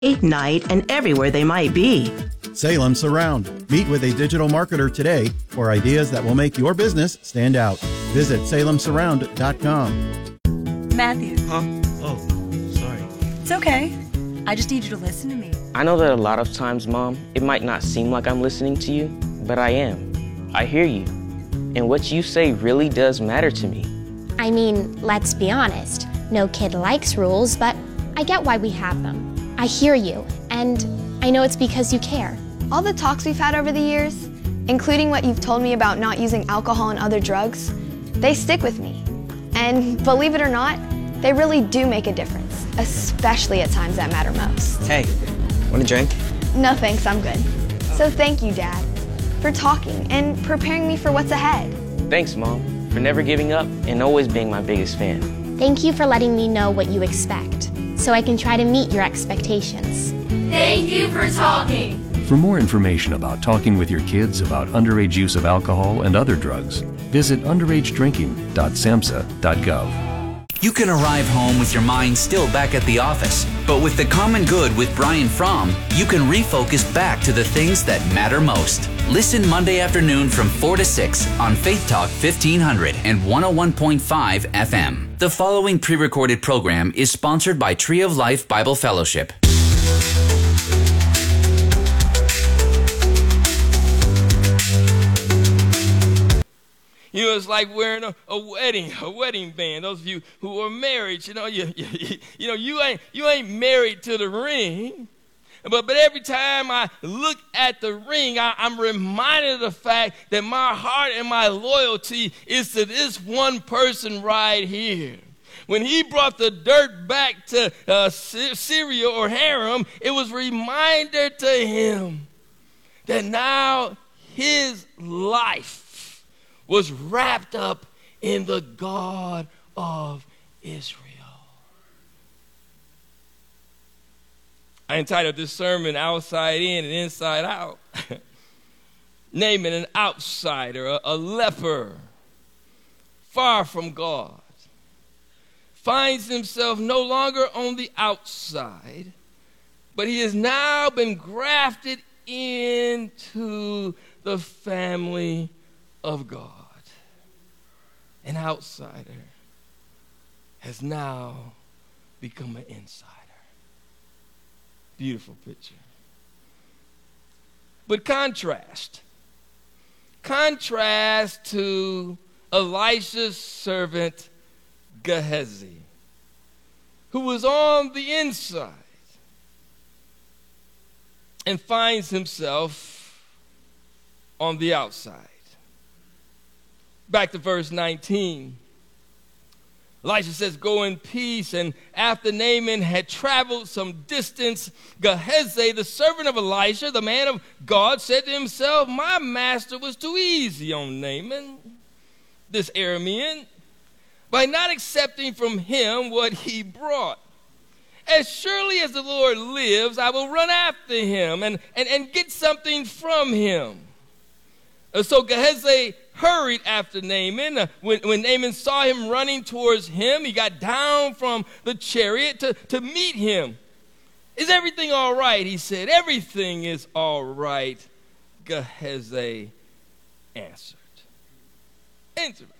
night, and everywhere they might be. Salem Surround. Meet with a digital marketer today for ideas that will make your business stand out. Visit salemsurround.com. Matthew. Huh? Oh, sorry. It's okay. I just need you to listen to me. I know that a lot of times, Mom, it might not seem like I'm listening to you, but I am. I hear you. And what you say really does matter to me. I mean, let's be honest. No kid likes rules, but I get why we have them. I hear you, and I know it's because you care. All the talks we've had over the years, including what you've told me about not using alcohol and other drugs, they stick with me. And believe it or not, they really do make a difference, especially at times that matter most. Hey, want a drink? No thanks, I'm good. So thank you, Dad, for talking and preparing me for what's ahead. Thanks, Mom, for never giving up and always being my biggest fan. Thank you for letting me know what you expect, so I can try to meet your expectations. Thank you for talking. For more information about talking with your kids about underage use of alcohol and other drugs, visit underagedrinking.samhsa.gov. You can arrive home with your mind still back at the office, but with The Common Good with Brian Fromm, you can refocus back to the things that matter most. Listen Monday afternoon from 4 to 6 on Faith Talk 1500 and 101.5 FM. The following pre-recorded program is sponsored by Tree of Life Bible Fellowship. You know, it's like wearing a wedding band. Those of you who are married, you ain't married to the ring. But every time I look at the ring, I'm reminded of the fact that my heart and my loyalty is to this one person right here. When he brought the dirt back to Syria or Haram, it was a reminder to him that now his life was wrapped up in the God of Israel. I entitled this sermon, Outside In and Inside Out. Naming an outsider, a leper, far from God, finds himself no longer on the outside, but he has now been grafted into the family of God. An outsider has now become an insider. Beautiful picture. But contrast to Elisha's servant Gehazi, who was on the inside and finds himself on the outside. Back to verse 19. Elisha says, "Go in peace." And after Naaman had traveled some distance, Gehazi, the servant of Elisha, the man of God, said to himself, "My master was too easy on Naaman, this Aramean, by not accepting from him what he brought. As surely as the Lord lives, I will run after him and get something from him." So Gehazi hurried after Naaman. When Naaman saw him running towards him, he got down from the chariot to meet him. "Is everything all right?" he said. "Everything is all right," Gehazi answered. Interesting.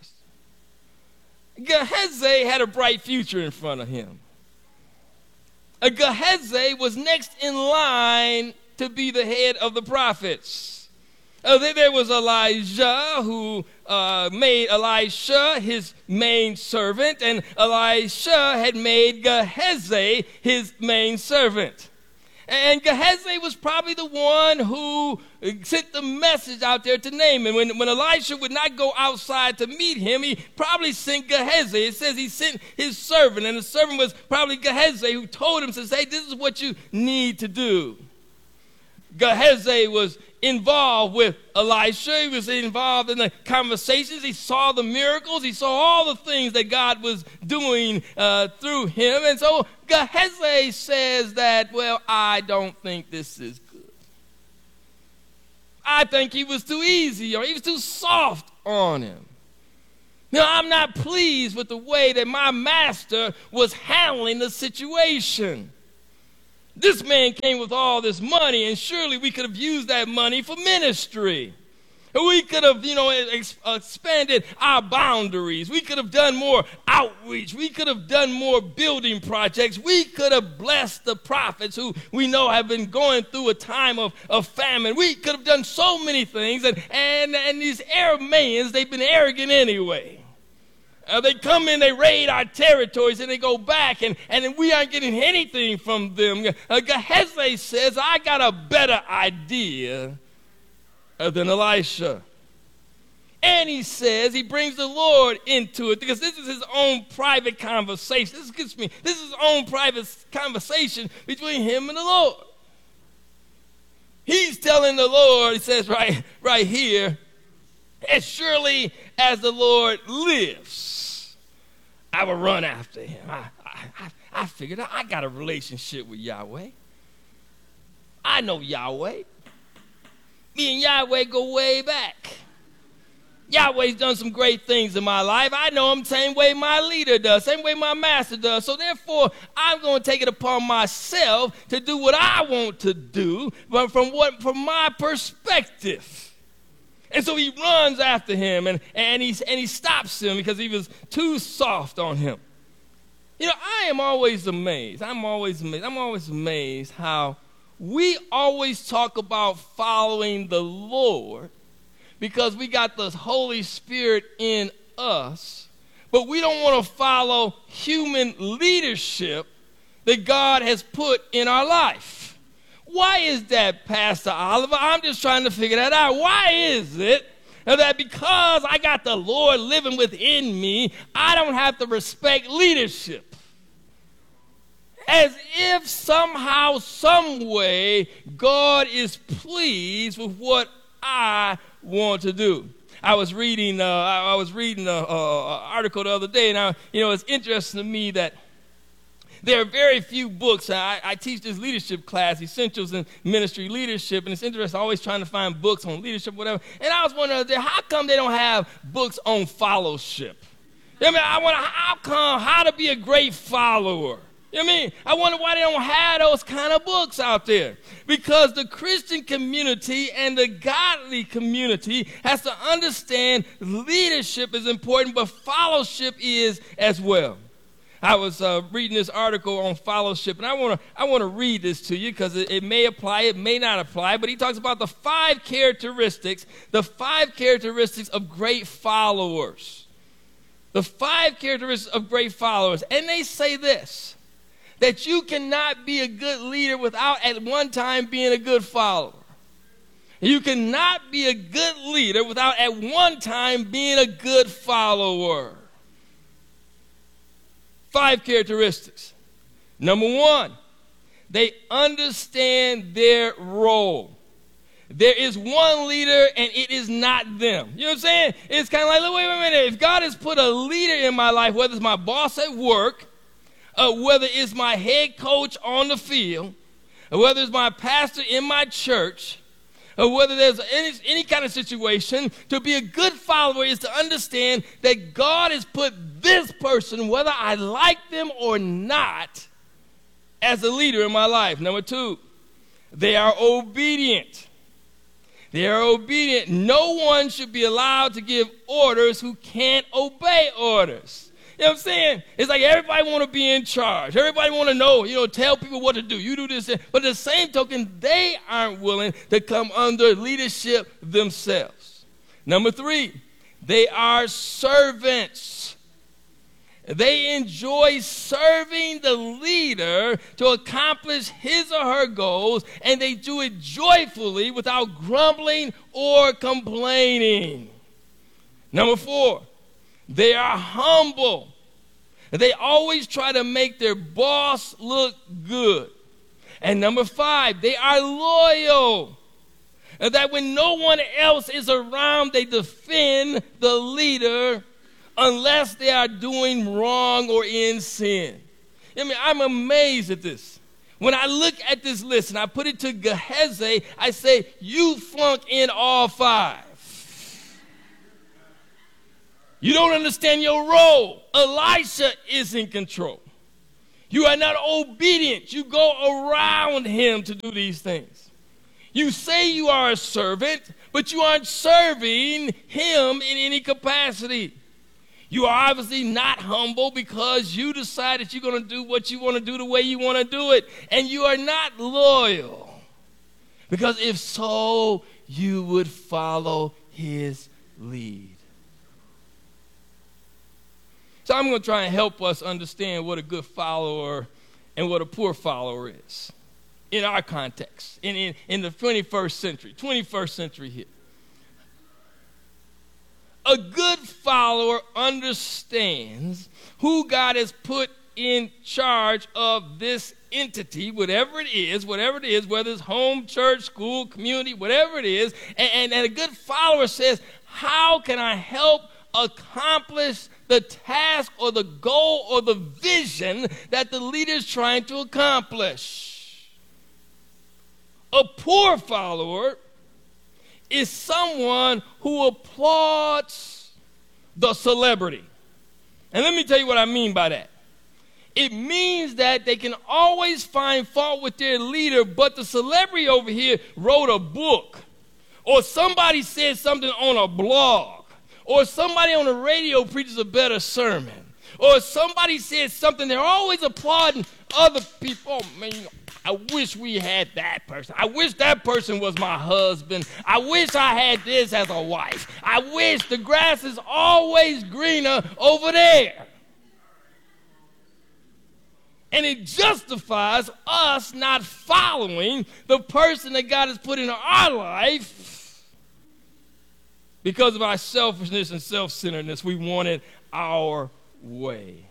Gehazi had a bright future in front of him. Gehazi was next in line to be the head of the prophets. There was Elijah, who made Elisha his main servant, and Elisha had made Gehazi his main servant. And Gehazi was probably the one who sent the message out there to Naaman. When Elisha would not go outside to meet him, he probably sent Gehazi. It says he sent his servant, and the servant was probably Gehazi, who told him, says, "Hey, this is what you need to do." Gehazi was involved with Elisha. He was involved in the conversations. He saw the miracles. He saw all the things that God was doing through him. And so Gehazi says that, "Well, I don't think this is good. I think he was too easy, or he was too soft on him. Now, I'm not pleased with the way that my master was handling the situation." This man came with all this money, and surely we could have used that money for ministry. We could have, expanded our boundaries. We could have done more outreach. We could have done more building projects. We could have blessed the prophets who we know have been going through a time of famine. We could have done so many things. And these Arameans, they've been arrogant anyway. They come in, they raid our territories, and they go back, and we aren't getting anything from them. Gehazi says, I got a better idea than Elisha. And he says, he brings the Lord into it, because this is his own private conversation. This is his own private conversation between him and the Lord. He's telling the Lord, he says right here, as surely as the Lord lives, I will run after him. I figured I got a relationship with Yahweh. I know Yahweh. Me and Yahweh go way back. Yahweh's done some great things in my life. I know him same way my leader does, same way my master does. So therefore, I'm going to take it upon myself to do what I want to do, but from my perspective. And so he runs after him, and he stops him because he was too soft on him. I am always amazed. I'm always amazed how we always talk about following the Lord because we got the Holy Spirit in us, but we don't want to follow human leadership that God has put in our life. Why is that, Pastor Oliver? I'm just trying to figure that out. Why is it that because I got the Lord living within me, I don't have to respect leadership? As if somehow, some way, God is pleased with what I want to do. I was reading an article the other day, and it's interesting to me that there are very few books. I teach this leadership class, Essentials in Ministry Leadership, and it's interesting, always trying to find books on leadership, whatever. And I was wondering, how come they don't have books on fellowship? How come how to be a great follower? I wonder why they don't have those kind of books out there. Because the Christian community and the godly community has to understand leadership is important, but fellowship is as well. I was reading this article on fellowship, and I want to read this to you because it may apply, it may not apply, but he talks about the five characteristics of great followers. The 5 characteristics of great followers. And they say this, that you cannot be a good leader without at one time being a good follower. You cannot be a good leader without at one time being a good follower. 5 characteristics. Number 1, they understand their role. There is one leader and it is not them. You know what I'm saying? It's kind of like, wait a minute. If God has put a leader in my life, whether it's my boss at work, whether it's my head coach on the field, or whether it's my pastor in my church, or whether there's any kind of situation, to be a good follower is to understand that God has put this person, whether I like them or not, as a leader in my life. Number 2, they are obedient. They are obedient. No one should be allowed to give orders who can't obey orders. You know what I'm saying? It's like everybody want to be in charge. Everybody want to know, tell people what to do. You do this. But at the same token, they aren't willing to come under leadership themselves. Number 3, they are servants. They enjoy serving the leader to accomplish his or her goals, and they do it joyfully without grumbling or complaining. Number 4, they are humble. They always try to make their boss look good. And number 5, they are loyal. And that when no one else is around, they defend the leader unless they are doing wrong or in sin. I'm amazed at this. When I look at this list and I put it to Gehazi, I say, you flunk in all 5. You don't understand your role. Elisha is in control. You are not obedient. You go around him to do these things. You say you are a servant, but you aren't serving him in any capacity. You are obviously not humble because you decided you're going to do what you want to do the way you want to do it. And you are not loyal. Because if so, you would follow his lead. So I'm going to try and help us understand what a good follower and what a poor follower is in our context, in the 21st century here. A good follower understands who God has put in charge of this entity, whatever it is, whether it's home, church, school, community, whatever it is. And a good follower says, how can I help accomplish the task or the goal or the vision that the leader is trying to accomplish? A poor follower is someone who applauds the celebrity. And let me tell you what I mean by that. It means that they can always find fault with their leader, but the celebrity over here wrote a book, or somebody said something on a blog, or somebody on the radio preaches a better sermon, or somebody said something. They're always applauding other people. Oh, man, I wish we had that person. I wish that person was my husband. I wish I had this as a wife. I wish the grass is always greener over there. And it justifies us not following the person that God has put in our life because of our selfishness and self-centeredness. We want it our way.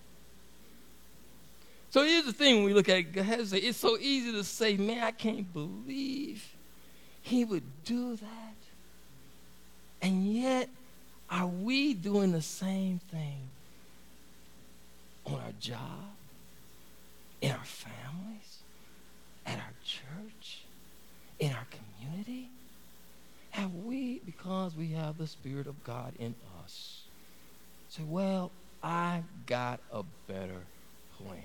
So here's the thing when we look at Gehazi. It's so easy to say, man, I can't believe he would do that. And yet, are we doing the same thing on our job, in our families, at our church, in our community? Have we, because we have the Spirit of God in us, say, well, I got a better plan?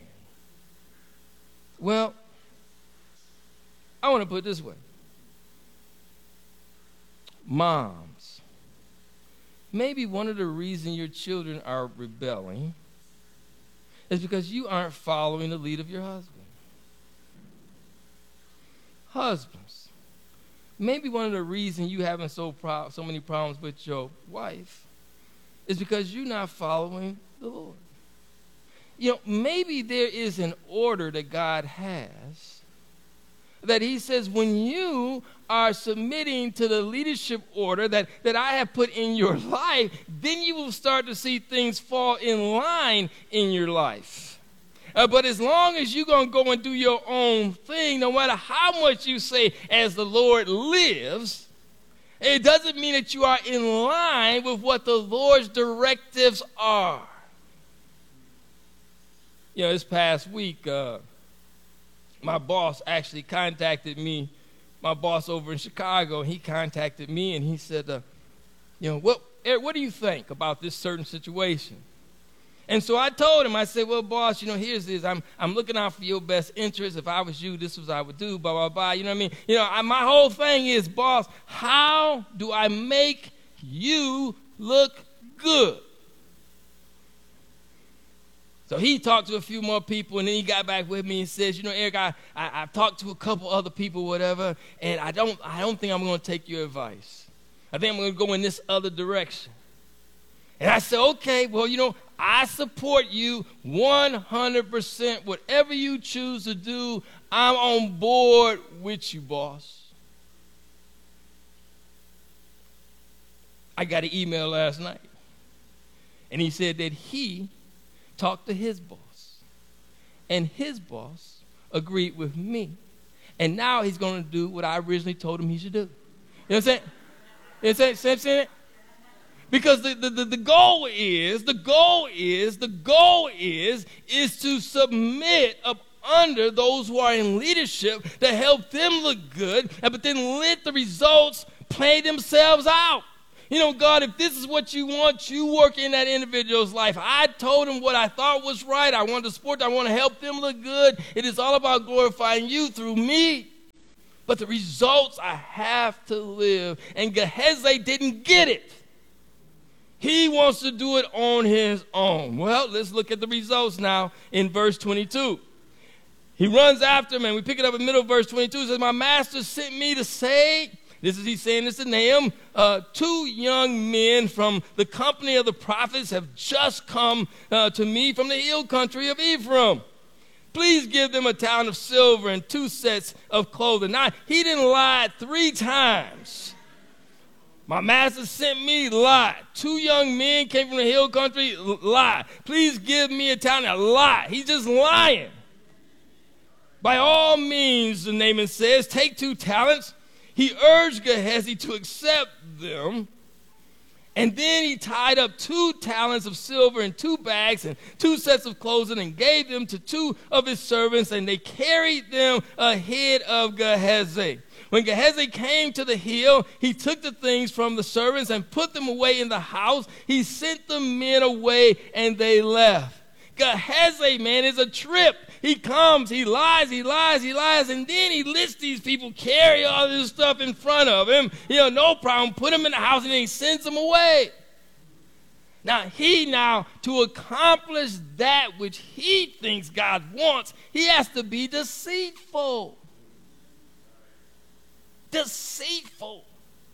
Well, I want to put it this way. Moms, maybe one of the reasons your children are rebelling is because you aren't following the lead of your husband. Husbands, maybe one of the reasons you having so many problems with your wife is because you're not following the Lord. You know, maybe there is an order that God has that he says when you are submitting to the leadership order that I have put in your life, then you will start to see things fall in line in your life. But as long as you're going to go and do your own thing, no matter how much you say, as the Lord lives, it doesn't mean that you are in line with what the Lord's directives are. You know, this past week, my boss actually contacted me, my boss over in Chicago, and he contacted me and he said, Eric, what do you think about this certain situation? And so I told him, I said, well, boss, here's this. I'm looking out for your best interest. If I was you, this was what I would do, blah, blah, blah. You know what I mean? My whole thing is, boss, how do I make you look good? So he talked to a few more people, and then he got back with me and says, Eric, I've talked to a couple other people, whatever, and I don't think I'm going to take your advice. I think I'm going to go in this other direction. And I said, okay, well, I support you 100%. Whatever you choose to do, I'm on board with you, boss. I got an email last night, and he said that he talked to his boss, and his boss agreed with me, and now he's going to do what I originally told him he should do. You know what I'm saying? You know what I'm saying? Because the goal is to submit up under those who are in leadership to help them look good, but then let the results play themselves out. You know, God, if this is what you want, you work in that individual's life. I told them what I thought was right. I wanted to support them. I want to help them look good. It is all about glorifying you through me. But the results I have to live. And Gehazi didn't get it. He wants to do it on his own. Well, let's look at the results now in verse 22. He runs after him, and we pick it up in the middle of verse 22. It says, my master sent me to say, he's saying this to Nahum, 2 young men from the company of the prophets have just come to me from the hill country of Ephraim. Please give them a talent of silver and 2 sets of clothing. Now, he didn't lie 3 times. My master sent me, lie. 2 young men came from the hill country, lie. Please give me a talent, lie. He's just lying. By all means, the Naaman says, take 2 talents. He urged Gehazi to accept them. And then he tied up 2 talents of silver in 2 bags and 2 sets of clothing and gave them to 2 of his servants, and they carried them ahead of Gehazi. When Gehazi came to the hill, he took the things from the servants and put them away in the house. He sent the men away, and they left. Gehazi, man, is a trip. He comes, he lies, and then he lets these people carry all this stuff in front of him. No problem. Put them in the house, and then he sends them away. Now, to accomplish that which he thinks God wants, he has to be deceitful. Deceitful.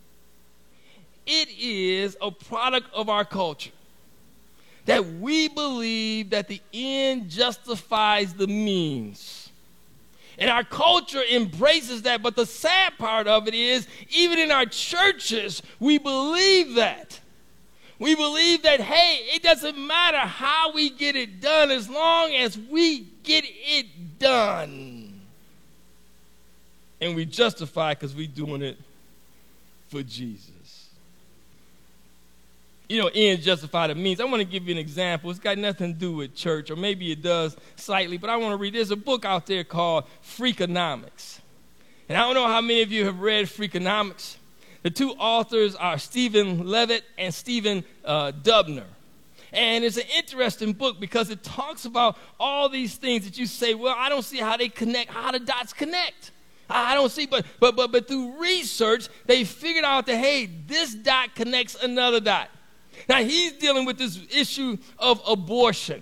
It is a product of our culture that we believe that the end justifies the means. And our culture embraces that, but the sad part of it is, even in our churches, we believe that. We believe that, hey, it doesn't matter how we get it done as long as we get it done. And we justify because we're doing it for Jesus. End justify the means. I want to give you an example. It's got nothing to do with church, or maybe it does slightly, but I want to read. There's a book out there called Freakonomics. And I don't know how many of you have read Freakonomics. The 2 authors are Stephen Levitt and Stephen Dubner. And it's an interesting book because it talks about all these things that you say, well, I don't see how they connect, how the dots connect. I don't see, but through research, they figured out that, hey, this dot connects another dot. Now, he's dealing with this issue of abortion.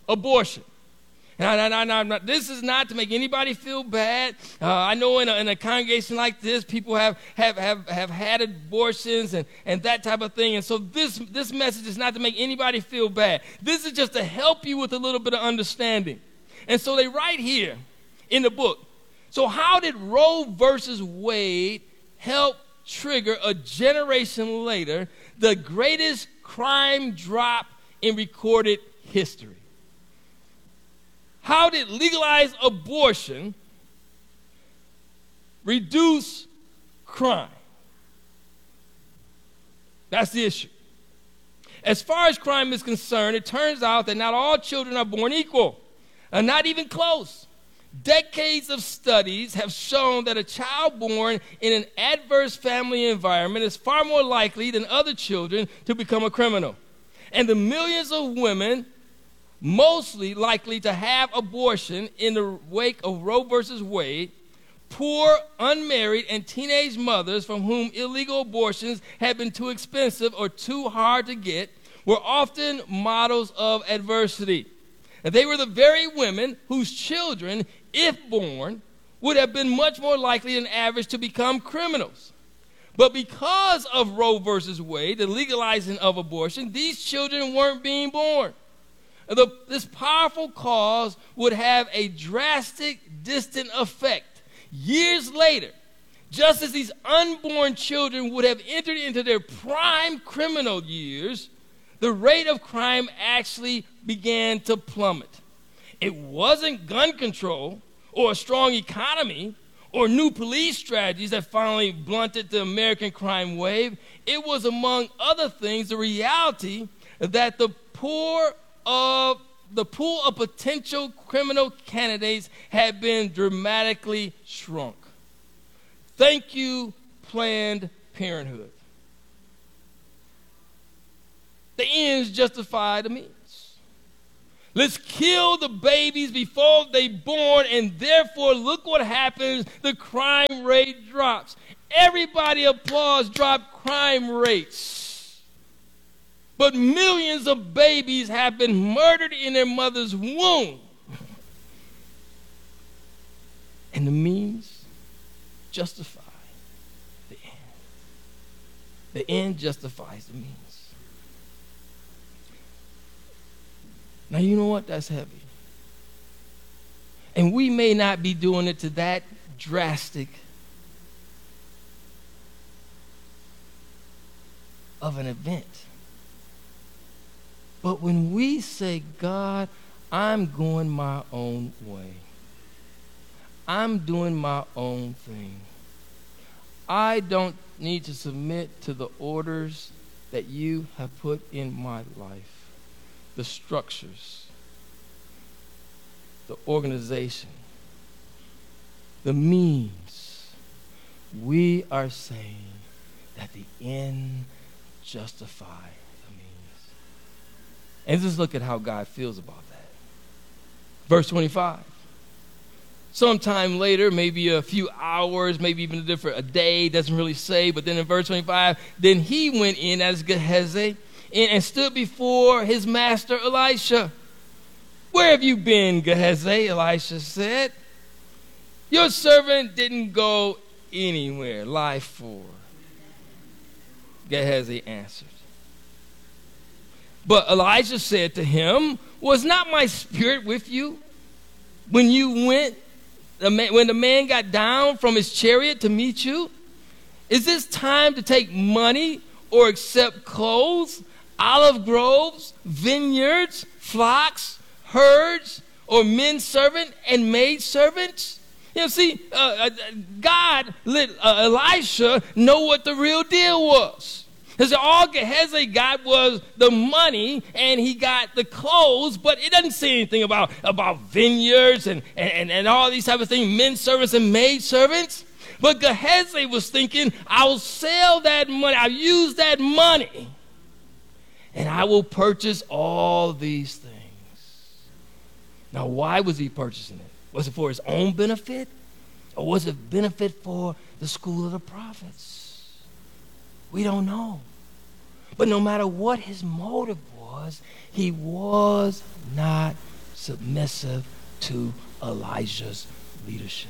Now, this is not to make anybody feel bad. I know in a congregation like this, people have had abortions and that type of thing. And so this message is not to make anybody feel bad. This is just to help you with a little bit of understanding. And so they write here in the book, so how did Roe versus Wade help trigger a generation later the greatest crime drop in recorded history? How did legalized abortion reduce crime? That's the issue. As far as crime is concerned, it turns out that not all children are born equal, and not even close. Decades of studies have shown that a child born in an adverse family environment is far more likely than other children to become a criminal. And the millions of women mostly likely to have abortion in the wake of Roe versus Wade, poor, unmarried, and teenage mothers from whom illegal abortions had been too expensive or too hard to get, were often models of adversity. And they were the very women whose children, if born, would have been much more likely than average to become criminals. But because of Roe versus Wade, the legalizing of abortion, these children weren't being born. This powerful cause would have a drastic, distant effect. Years later, just as these unborn children would have entered into their prime criminal years, the rate of crime actually began to plummet. It wasn't gun control or a strong economy or new police strategies that finally blunted the American crime wave. It was, among other things, the reality that the pool of potential criminal candidates had been dramatically shrunk. Thank you, Planned Parenthood. The ends justify the means. Let's kill the babies before they born, and therefore look what happens. The crime rate drops. Everybody applauds drop crime rates. But millions of babies have been murdered in their mother's womb. And the means justify the end. The end justifies the means. Now, you know what? That's heavy. And we may not be doing it to that drastic of an event. But when we say, God, I'm going my own way. I'm doing my own thing. I don't need to submit to the orders that you have put in my life. The structures, the organization, the means. We are saying that the end justify the means. And just look at how God feels about that. Verse 25. Sometime later, maybe a few hours, maybe even a day, doesn't really say, but then in verse 25, then he went in as Gehazi and stood before his master Elisha. Where have you been, Gehazi? Elisha said. Your servant didn't go anywhere. Lie 4. Gehazi answered. But Elijah said to him, was not my spirit with you when you went, when the man got down from his chariot to meet you? Is this time to take money or accept clothes, olive groves, vineyards, flocks, herds, or men servant and maid servants? You know, see, God let Elisha know what the real deal was. Because all Gehazi got was the money and he got the clothes, but it doesn't say anything about vineyards and all these type of things, men servants and maid servants. But Gehazi was thinking, I'll sell that money, I'll use that money, and I will purchase all these things. Now, why was he purchasing it? Was it for his own benefit? Or was it benefit for the school of the prophets? We don't know. But no matter what his motive was, he was not submissive to Elijah's leadership.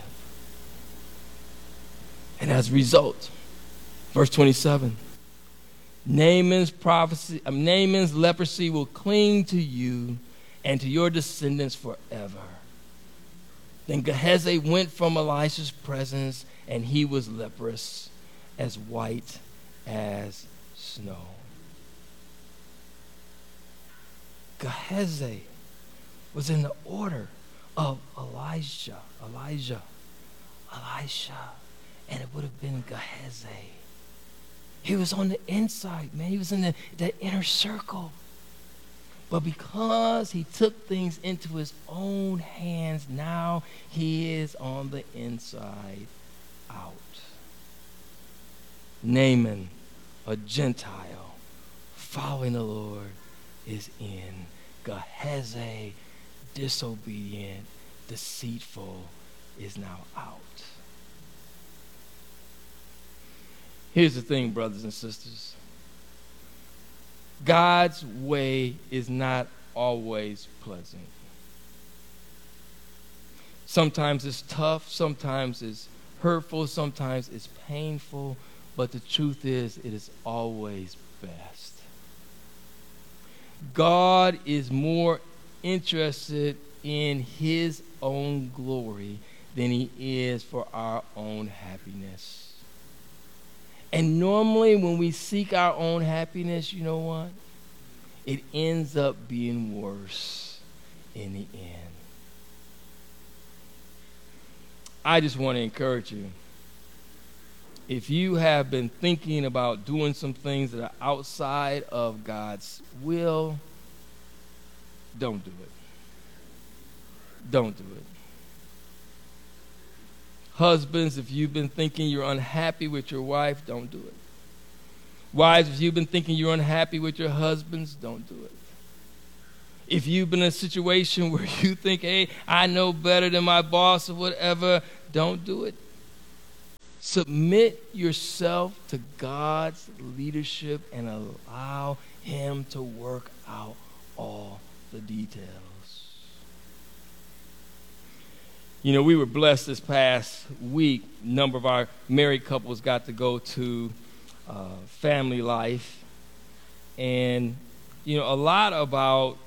And as a result, verse 27, Naaman's leprosy will cling to you and to your descendants forever. Then Gehazi went from Elisha's presence, and he was leprous, as white as snow. Gehazi was in the order of Elisha, and it would have been Gehazi. He was on the inside, man. He was in the inner circle. But because he took things into his own hands, now he is on the inside out. Naaman, a Gentile, following the Lord, is in. Gehazi, disobedient, deceitful, is now out. Here's the thing, brothers and sisters. God's way is not always pleasant. Sometimes it's tough, sometimes it's hurtful, sometimes it's painful, but the truth is, it is always best. God is more interested in his own glory than he is for our own happiness. And normally when we seek our own happiness, you know what? It ends up being worse in the end. I just want to encourage you. If you have been thinking about doing some things that are outside of God's will, don't do it. Don't do it. Husbands, if you've been thinking you're unhappy with your wife, don't do it. Wives, if you've been thinking you're unhappy with your husbands, don't do it. If you've been in a situation where you think, hey, I know better than my boss or whatever, don't do it. Submit yourself to God's leadership and allow him to work out all the details. You know, we were blessed this past week. A number of our married couples got to go to Family Life. And, you know, a lot about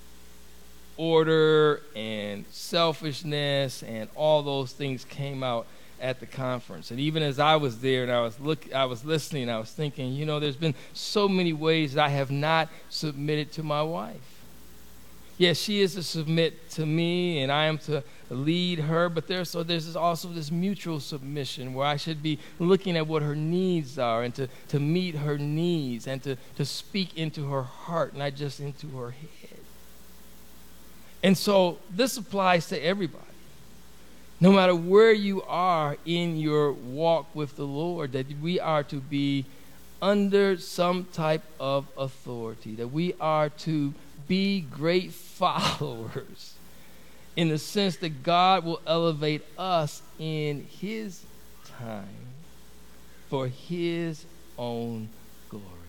order and selfishness and all those things came out at the conference. And even as I was there and I was listening, I was thinking, you know, there's been so many ways that I have not submitted to my wife. Yes, she is to submit to me and I am to lead her, but there's also this mutual submission where I should be looking at what her needs are and to meet her needs and to speak into her heart, not just into her head. And so this applies to everybody. No matter where you are in your walk with the Lord, that we are to be under some type of authority, that we are to be great followers in the sense that God will elevate us in his time for his own glory.